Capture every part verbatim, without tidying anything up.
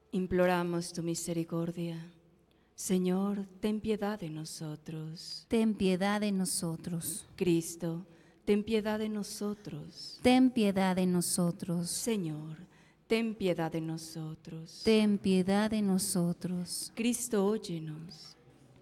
Imploramos tu misericordia. Señor, ten piedad de nosotros. Ten piedad de nosotros. Cristo, ten piedad de nosotros. Ten piedad de nosotros. Señor, ten piedad de nosotros. Ten piedad de nosotros. Cristo, óyenos.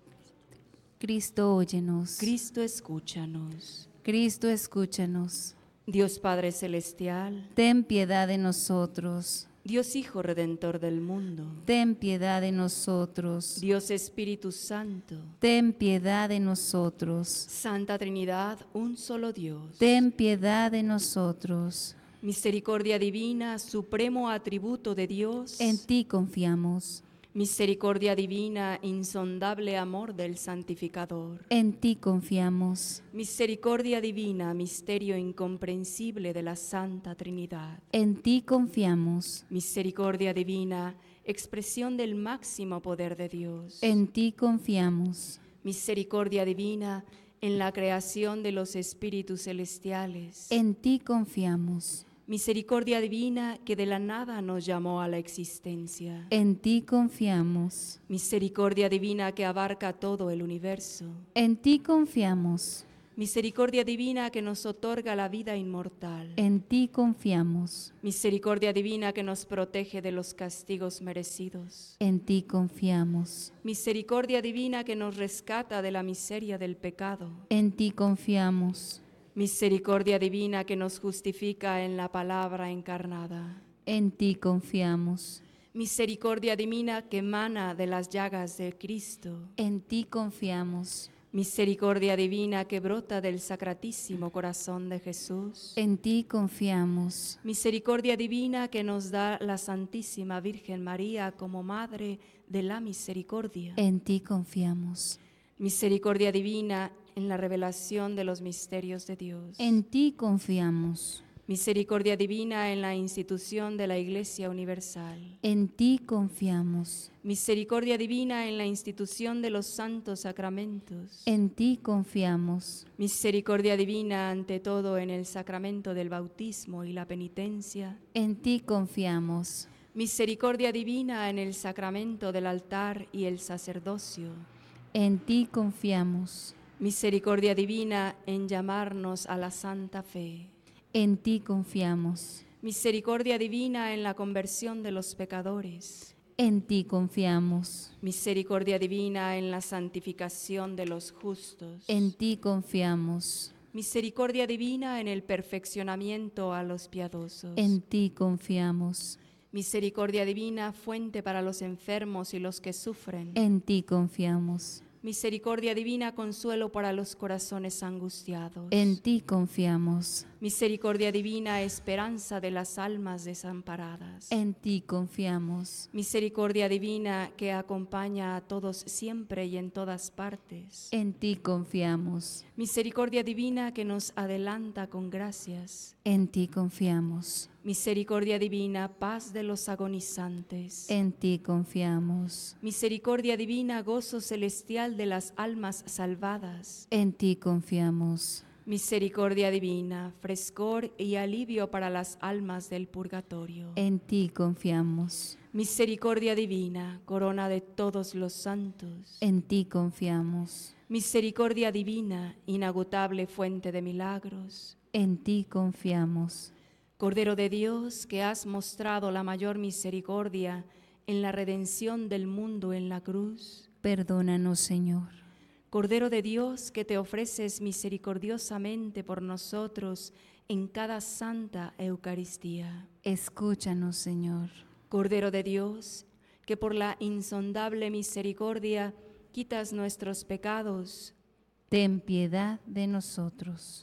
Cristo, óyenos. Cristo, escúchanos. Cristo, escúchanos. Dios Padre Celestial, Ten piedad de nosotros. Dios Hijo Redentor del mundo, Ten piedad de nosotros. Dios Espíritu Santo, Ten piedad de nosotros. Santa Trinidad, un solo Dios. Ten piedad de nosotros. Misericordia divina, supremo atributo de Dios. En ti confiamos. Misericordia divina, insondable amor del santificador. En ti confiamos. Misericordia divina, misterio incomprensible de la Santa Trinidad. En ti confiamos. Misericordia divina, expresión del máximo poder de Dios. En ti confiamos. Misericordia divina, en la creación de los espíritus celestiales. En ti confiamos. Misericordia divina, que de la nada nos llamó a la existencia. En ti confiamos. Misericordia divina, que abarca todo el universo. En ti confiamos. Misericordia divina, que nos otorga la vida inmortal. En ti confiamos. Misericordia divina, que nos protege de los castigos merecidos. En ti confiamos. Misericordia divina, que nos rescata de la miseria del pecado. En ti confiamos. Misericordia divina, que nos justifica en la palabra encarnada. En ti confiamos. Misericordia divina, que emana de las llagas de Cristo. En ti confiamos. Misericordia divina, que brota del sacratísimo corazón de Jesús. En ti confiamos. Misericordia divina, que nos da la Santísima Virgen María como Madre de la Misericordia. En ti confiamos. Misericordia divina, en la revelación de los misterios de Dios. En ti confiamos. Misericordia divina, en la institución de la Iglesia Universal. En ti confiamos. Misericordia divina, en la institución de los santos sacramentos. En ti confiamos. Misericordia divina, ante todo, en el sacramento del bautismo y la penitencia. En ti confiamos. Misericordia divina, en el sacramento del altar y el sacerdocio. En ti confiamos. Misericordia divina, en llamarnos a la santa fe. En ti confiamos. Misericordia divina, en la conversión de los pecadores. En ti confiamos. Misericordia divina, en la santificación de los justos. En ti confiamos. Misericordia divina, en el perfeccionamiento a los piadosos. En ti confiamos. Misericordia divina, fuente para los enfermos y los que sufren. En ti confiamos. Misericordia divina, consuelo para los corazones angustiados. En ti confiamos. Misericordia divina, esperanza de las almas desamparadas. En ti confiamos. Misericordia divina, que acompaña a todos siempre y en todas partes. En ti confiamos. Misericordia divina, que nos adelanta con gracias. En ti confiamos. Misericordia divina, paz de los agonizantes. En ti confiamos. Misericordia divina, gozo celestial de las almas salvadas. En ti confiamos. Misericordia divina, frescor y alivio para las almas del purgatorio. En ti confiamos. Misericordia divina, corona de todos los santos. En ti confiamos. Misericordia divina, inagotable fuente de milagros. En ti confiamos. Cordero de Dios, que has mostrado la mayor misericordia en la redención del mundo en la cruz. Perdónanos, Señor. Cordero de Dios, que te ofreces misericordiosamente por nosotros en cada santa Eucaristía. Escúchanos, Señor. Cordero de Dios, que por la insondable misericordia quitas nuestros pecados. Ten piedad de nosotros.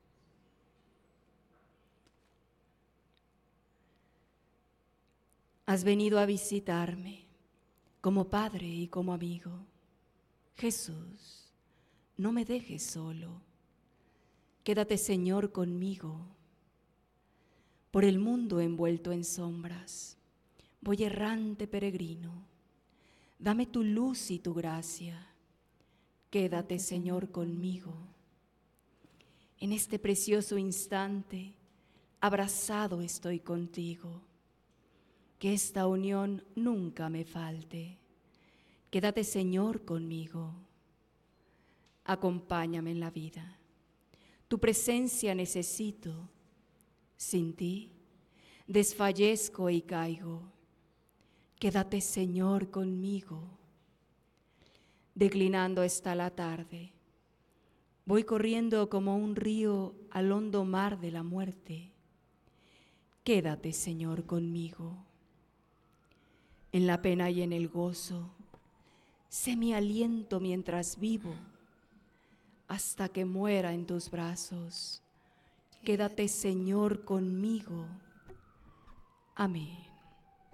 Has venido a visitarme como Padre y como amigo. Jesús, no me dejes solo. Quédate, Señor, conmigo. Por el mundo envuelto en sombras, voy errante peregrino. Dame tu luz y tu gracia. Quédate, Señor, conmigo. En este precioso instante, abrazado estoy contigo. que esta unión nunca me falte. Quédate, Señor, conmigo. Acompáñame en la vida. Tu presencia necesito. Sin ti desfallezco y caigo. Quédate, Señor, conmigo. Declinando está la tarde. Voy corriendo como un río al hondo mar de la muerte. Quédate, Señor, conmigo. En la pena y en el gozo, sé mi aliento mientras vivo, hasta que muera en tus brazos. Quédate, Señor, conmigo. Amén.